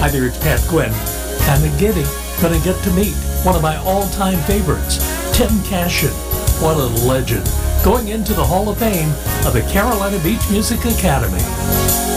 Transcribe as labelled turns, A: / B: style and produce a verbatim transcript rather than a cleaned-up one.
A: Hi there, it's Pat Quinn. Kinda giddy. Gonna get to meet one of my all-time favorites, Tim Cashin. What a legend. Going into the Hall of Fame of the Carolina Beach Music Academy.